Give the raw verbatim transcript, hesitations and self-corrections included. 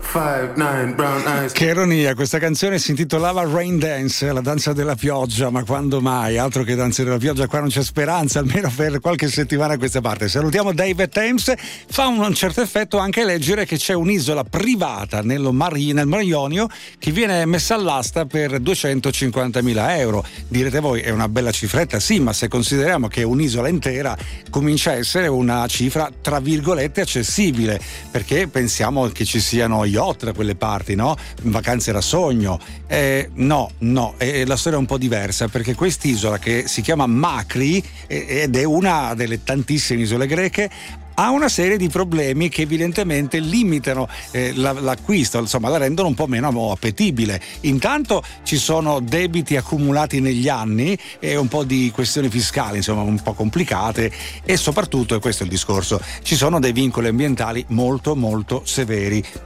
five nine brown eyes. Che ironia, questa canzone si intitolava Rain Dance, la danza della pioggia, ma quando mai? Altro che danza della pioggia, qua non c'è speranza, almeno per qualche settimana a questa parte. Salutiamo David Thames. Fa un certo effetto anche leggere che c'è un'isola privata nello Mari, nel Mar Ionio che viene messa all'asta per duecentocinquantamila euro. Direte voi, è una bella cifretta? Sì, ma se consideriamo che un'isola intera comincia a essere una cifra tra virgolette accessibile, perché pensiamo che ci siano yacht da quelle parti, no? Vacanze da sogno. Eh, no, no, eh, la storia è un po' diversa, perché quest'isola che si chiama Makri eh, ed è una delle tantissime isole greche, ha una serie di problemi che evidentemente limitano eh, la, l'acquisto, insomma la rendono un po' meno appetibile. Intanto ci sono debiti accumulati negli anni e un po' di questioni fiscali, insomma un po' complicate, e soprattutto, e questo è il discorso, ci sono dei vincoli ambientali molto molto severi.